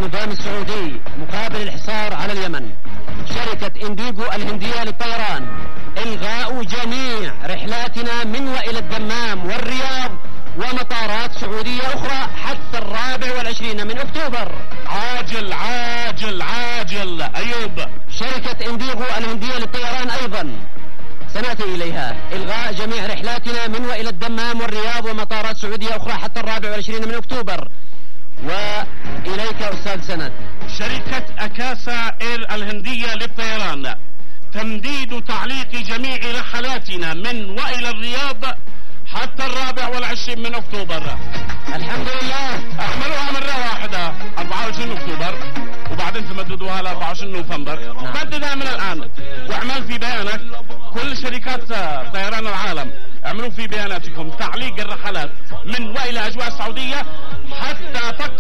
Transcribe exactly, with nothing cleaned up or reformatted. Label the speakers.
Speaker 1: النظام السعودي مقابل الحصار على اليمن. شركة إنديغو الهندية للطيران إلغاء جميع رحلاتنا من وإلى الدمام والرياض ومطارات سعودية أخرى حتى الرابع والعشرين من أكتوبر.
Speaker 2: عاجل عاجل عاجل. أيوب.
Speaker 1: شركة إنديغو الهندية للطيران أيضا سنأتي إليها إلغاء جميع رحلاتنا من وإلى الدمام والرياض ومطارات سعودية أخرى حتى الرابع والعشرين من أكتوبر. وإليك أستاذ سند.
Speaker 2: شركة أكاسا إير الهندية للطيران تمديد تعليق جميع رحلاتنا من وإلى الرياض حتى الرابع والعشرين من أكتوبر.
Speaker 1: الحمد لله.
Speaker 2: اعملوها مرة واحدة أربعة وعشرين أكتوبر وبعدين تمددوها ل أربعة وعشرين نوفمبر. نعم. مددها من الآن واعمل في بيانك كل شركات طيران العالم اعملوا في بياناتكم تعليق الرحلات من وإلى أجواء السعودية حتى